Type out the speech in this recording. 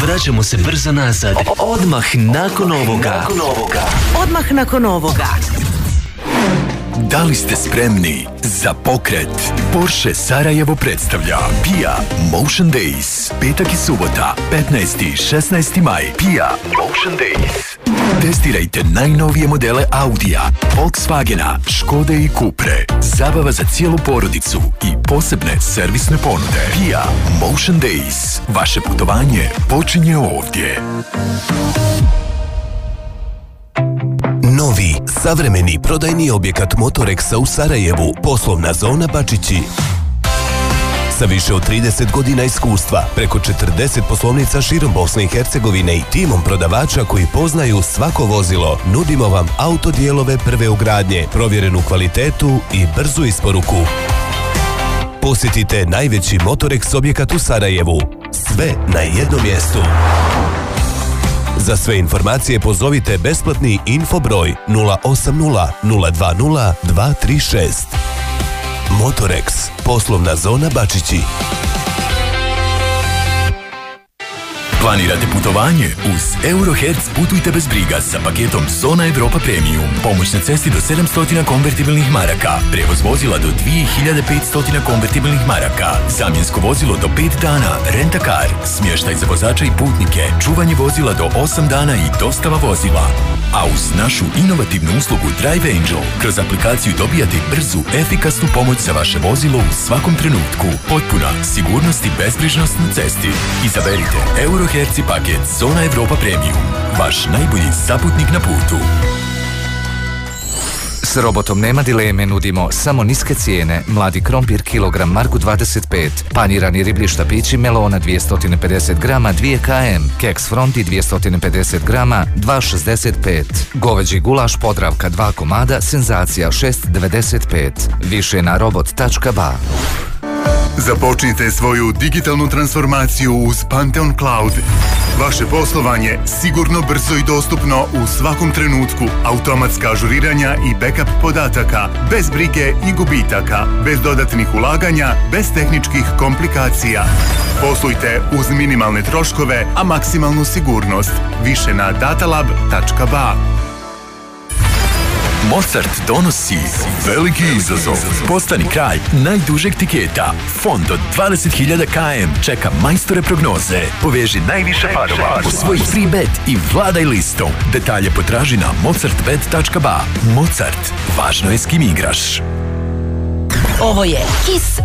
vraćamo se brzo nazad. Odmah nakon ovoga. Odmah nakon ovoga. Da li ste spremni za pokret? Porsche Sarajevo predstavlja PIA Motion Days. Petak i subota, 15. i 16. maj. PIA Motion Days. Testirajte najnovije modele Audija, Volkswagena, Škode i Cupre. Zabava za cijelu porodicu i posebne servisne ponude. PIA Motion Days. Vaše putovanje počinje ovdje. Novi, savremeni prodajni objekat Motorexa u Sarajevu, poslovna zona Bačići. Sa više od 30 godina iskustva, preko 40 poslovnica širom Bosne i Hercegovine i timom prodavača koji poznaju svako vozilo, nudimo vam autodijelove prve ugradnje, provjerenu kvalitetu i brzu isporuku. Posjetite najveći Motorex objekat u Sarajevu. Sve na jednom mjestu. Za sve informacije pozovite besplatni info broj 080 020 236. Motorex, poslovna zona Bačići. Planirate putovanje? Uz Eurohertz putujte bez briga sa paketom Zona Evropa Premium. Pomoć na cesti do 700 konvertibilnih maraka. Prevoz vozila do 2500 konvertibilnih maraka. Zamjensko vozilo do 5 dana. Rent-a-car. Smještaj za vozača i putnike. Čuvanje vozila do 8 dana i dostava vozila. A uz našu inovativnu uslugu Drive Angel, kroz aplikaciju dobijate brzu, efikasnu pomoć za vaše vozilo u svakom trenutku. Potpuna sigurnost i bezbrižnost na cesti. Izaberite Eurohertz paket Zona Evropa Premium. Vaš najbolji saputnik na putu. S robotom nema dileme, nudimo samo niske cijene. Mladi krompir kilogram Marku 25, panirani riblji štapići melona 250 grama 2 km, keks fronti 250 grama 2,65, goveđi gulaš Podravka 2 komada, senzacija 6,95. Više na robot.ba. Započnite svoju digitalnu transformaciju uz Pantheon Cloud. Vaše poslovanje sigurno, brzo i dostupno u svakom trenutku. Automatska ažuriranja i backup podataka, bez brige i gubitaka, bez dodatnih ulaganja, bez tehničkih komplikacija. Poslujte uz minimalne troškove, a maksimalnu sigurnost. Više na datalab.ba. Mozart donosi veliki izazov. Postani kralj najdužeg tiketa. Fond od 20.000 km čeka majstore prognoze. Poveži najviše parova, osvoji free bet i vladaj listom. Detalje potraži na mozartbet.ba. Mozart, važno je s kim igraš. Ovo je Kiss